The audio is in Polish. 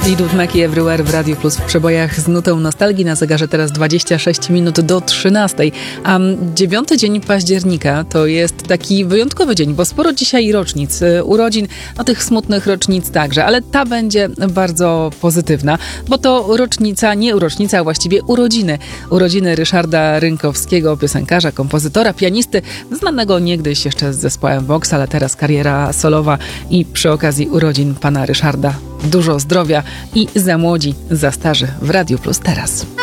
Fleetwood Mac i Everywhere w Radiu Plus w przebojach z nutą nostalgii. Na zegarze teraz 26 minut do 13. A 9 dzień października to jest taki wyjątkowy dzień, bo sporo dzisiaj rocznic, urodzin, no tych smutnych rocznic także, ale ta będzie bardzo pozytywna, bo to rocznica, nie rocznica, a właściwie urodziny. Urodziny Ryszarda Rynkowskiego, piosenkarza, kompozytora, pianisty, znanego niegdyś jeszcze z zespołem Vox, ale teraz kariera solowa i przy okazji urodzin pana Ryszarda dużo zdrowia i za młodzi, za starzy w Radiu Plus teraz.